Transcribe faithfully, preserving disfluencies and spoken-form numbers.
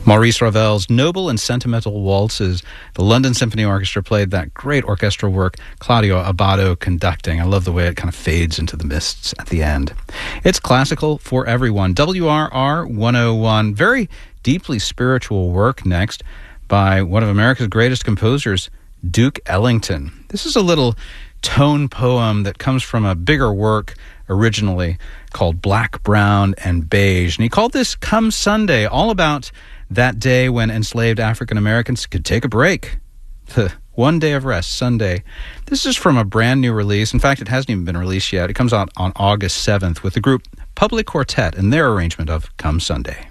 Maurice Ravel's Noble and Sentimental Waltzes. The London Symphony Orchestra played that great orchestral work, Claudio Abbado conducting. I love the way it kind of fades into the mists at the end. It's classical for everyone. W R R one oh one. Very deeply spiritual work next by one of America's greatest composers, Duke Ellington. This is a little tone poem that comes from a bigger work originally called Black, Brown, and Beige. And he called this Come Sunday, all about that day when enslaved African Americans could take a break. The one day of rest, Sunday. This is from a brand new release. In fact, it hasn't even been released yet. It comes out on August seventh with the group Public Quartet and their arrangement of Come Sunday.